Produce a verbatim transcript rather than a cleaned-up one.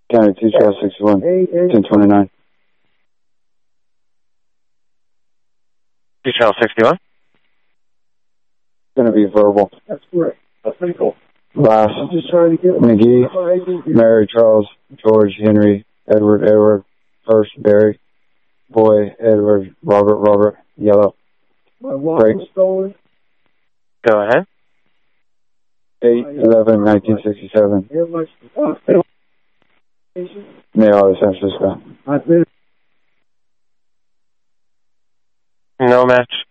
County two twelve sixty-one, ten twenty-nine. two twelve sixty-one? It's going to be verbal. That's correct. That's pretty cool. Last, I'm just trying to get McGee, Mary, Charles, George, Henry, Edward, Edward, First, Barry, Boy, Edward, Robert, Robert, Yellow. My wallet was stolen. Go ahead. eight eleven nineteen sixty-seven. Mail, San Francisco. I've been. No match.